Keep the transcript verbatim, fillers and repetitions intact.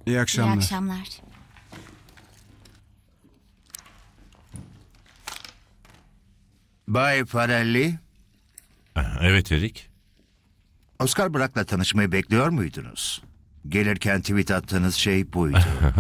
İyi akşamlar. İyi akşamlar. Bay Farelli, Evet Erik. Oscar Brock'la tanışmayı bekliyor muydunuz? Gelirken tweet attığınız şey buydu.